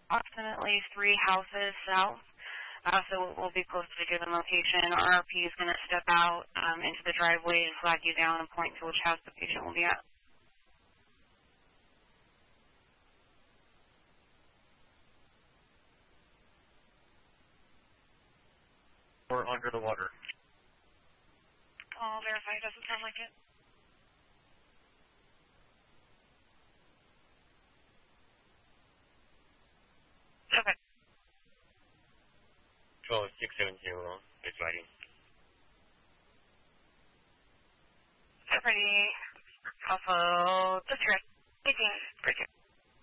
approximately 3 houses south. So we'll be close to the given location. Our RP is going to step out into the driveway and flag you down and point to which house the patient will be at. Or under the water. I'll verify. It doesn't sound like it. Okay. 12670 is riding. Ready. Also, disregard. 18. Break it.